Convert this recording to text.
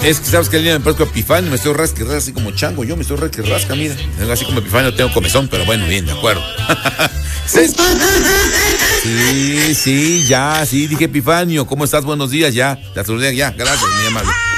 Es que sabes que el día me parezco a Epifanio, me estoy rasca así como chango, yo me estoy rasca, mira. Así como Epifanio tengo comezón, pero bueno, bien, de acuerdo. Sí, dije Epifanio, ¿cómo estás? Buenos días, ya, te saludé, ya, gracias, mi amable.